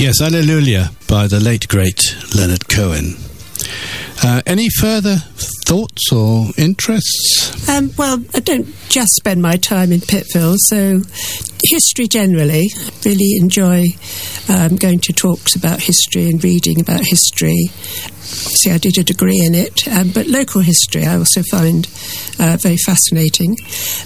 Yes, Alleluia by the late, great Leonard Cohen. Any further thoughts or interests? Well, I don't just spend my time in Pittville, so history generally. Really enjoy going to talks about history and reading about history. See, I did a degree in it, but local history I also find very fascinating.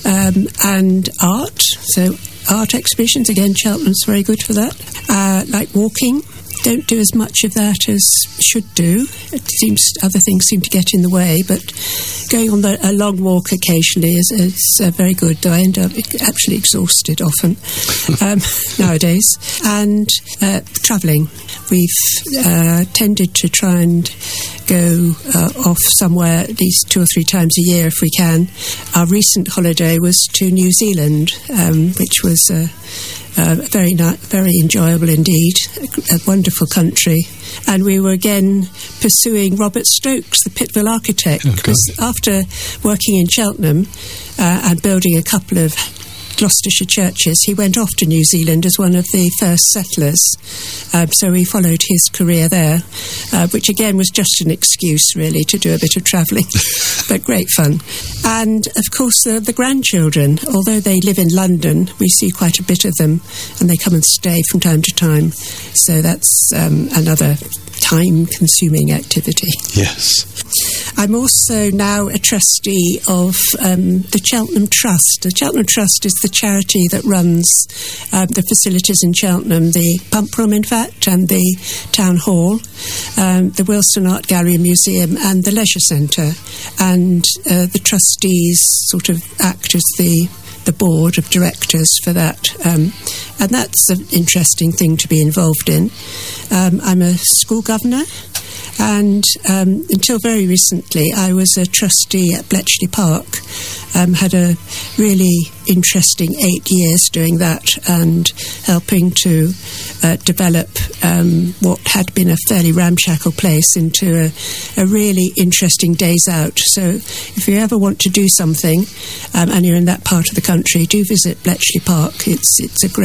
And art, so art exhibitions, again, Cheltenham's very good for that. Like walking. Don't do as much of that as should do. It seems other things seem to get in the way, but going on a long walk occasionally is very good, though I end up absolutely exhausted often nowadays. And travelling. We've tended to try and go off somewhere at least 2 or 3 times a year if we can. Our recent holiday was to New Zealand, which was very enjoyable indeed, a wonderful country. And we were again pursuing Robert Stokes, the Pittville architect, because after working in Cheltenham and building a couple of Gloucestershire churches, he went off to New Zealand as one of the first settlers. So we followed his career there, which again was just an excuse really to do a bit of travelling, but great fun. And of course the grandchildren, although they live in London, we see quite a bit of them, and they come and stay from time to time. So that's another time-consuming activity. Yes. I'm also now a trustee of the Cheltenham Trust. The Cheltenham Trust is the charity that runs the facilities in Cheltenham, the pump room, in fact, and the town hall, the Wilson Art Gallery and Museum, and the leisure centre. And the trustees sort of act as the board of directors for that. And that's an interesting thing to be involved in. I'm a school governor. And until very recently, I was a trustee at Bletchley Park. Had a really interesting 8 years doing that and helping to develop what had been a fairly ramshackle place into a really interesting days out. So if you ever want to do something and you're in that part of the country, do visit Bletchley Park. It's a great